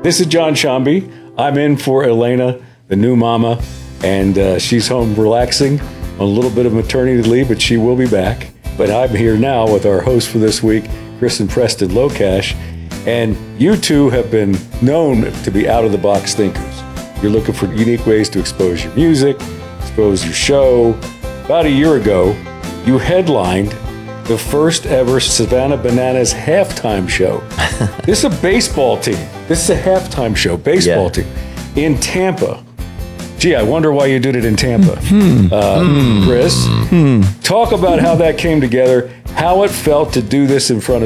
This is John Shambi. I'm in for Elena, the new mama, and she's home relaxing on a little bit of maternity leave, but she will be back. But I'm here now with our host for this week, Chris and Preston Lokash, and you two have been known to be out-of-the-box thinkers. You're looking for unique ways to expose your music, expose your show. About a year ago, you headlined the first ever Savannah Bananas halftime show. This is a baseball team. This is a halftime show, baseball team in Tampa. Gee, I wonder why you did it in Tampa. Chris, talk about how that came together, how it felt to do this in front of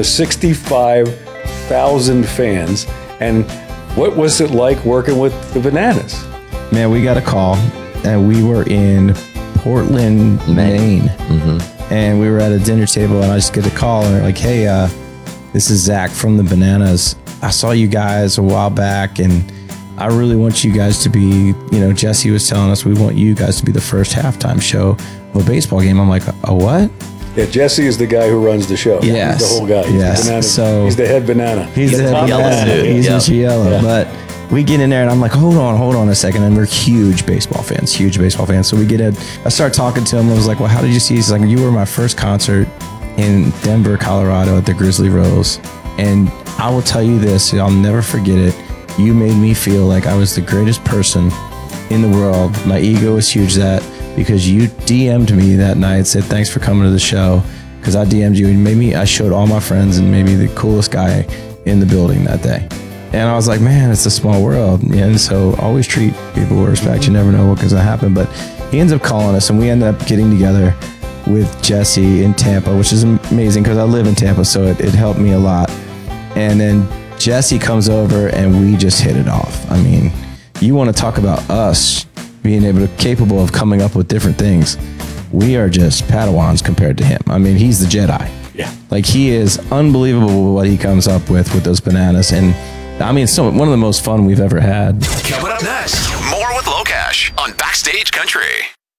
65,000 fans, and what was it like working with the Bananas? Man, we got a call, and we were in Portland, Maine. And we were at a dinner table, and I just get a call, and they're like, hey, this is Zach from the Bananas. I saw you guys a while back, and I really want you guys to be, Jesse was telling us we want you guys to be the first halftime show of a baseball game. I'm like, a what? Yeah, Jesse is the guy who runs the show. Yes. He's the whole guy. He's the banana. So he's the head banana. He's the head banana. He's in yellow. Yeah. But we get in there, and I'm like, hold on a second. And we're huge baseball fans. So we get in. I start talking to him. I was like, well, how did you see? He's like, you were my first concert in Denver, Colorado at the Grizzly Rose. And I will tell you this, I'll never forget it. You made me feel like I was the greatest person in the world. My ego was huge because you DM'd me that night, said, thanks for coming to the show. Because I DM'd you and I showed all my friends and maybe the coolest guy in the building that day. And I was like, man, it's a small world. And so always treat people with respect. You never know what can happen. But he ends up calling us, and we ended up getting together with Jesse in Tampa, which is amazing because I live in Tampa, so it helped me a lot. And then Jesse comes over, and we just hit it off. I mean, you want to talk about us being capable of coming up with different things. We are just Padawans compared to him. I mean, he's the Jedi. Yeah. Like, he is unbelievable what he comes up with those bananas. And I mean, it's one of the most fun we've ever had. Coming up next, more with Lokash on Backstage Country.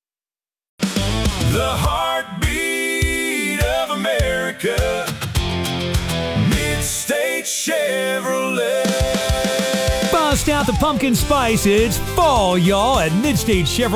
The heartbeat of America, Mid-State Chevrolet. Bust out the pumpkin spice. It's fall, y'all, at Mid-State Chevrolet.